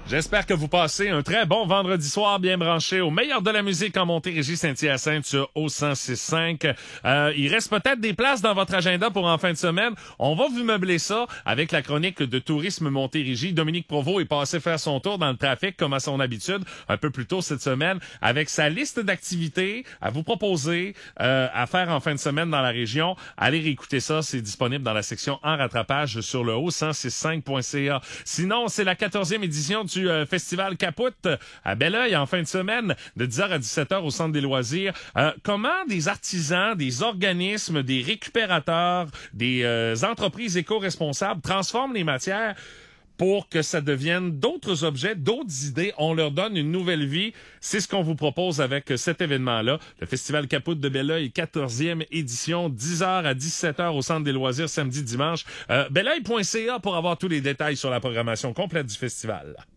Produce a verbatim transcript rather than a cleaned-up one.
J'espère que vous passez un très bon vendredi soir bien branché au meilleur de la musique en Montérégie Saint-Hyacinthe sur O cent six cinq. Euh, il reste peut-être des places dans votre agenda pour en fin de semaine. On va vous meubler ça avec la chronique de Tourisme Montérégie. Dominique Provost est passé faire son tour dans le trafic comme à son habitude un peu plus tôt cette semaine avec sa liste d'activités à vous proposer euh, à faire en fin de semaine dans la région. Allez réécouter ça, c'est disponible dans la section en rattrapage sur le o cent soixante-cinq point c a. Sinon, c'est la quatorzième édition du du euh, Festival Caput à Belleuil en fin de semaine de dix heures à dix-sept heures au Centre des loisirs. Euh, comment des artisans, des organismes, des récupérateurs, des euh, entreprises éco-responsables transforment les matières pour que ça devienne d'autres objets, d'autres idées. On leur donne une nouvelle vie. C'est ce qu'on vous propose avec cet événement-là. Le Festival Caput de Belleuil, quatorzième édition, dix heures à dix-sept heures au Centre des loisirs, samedi, dimanche. Euh, Belleuil point c a pour avoir tous les détails sur la programmation complète du festival.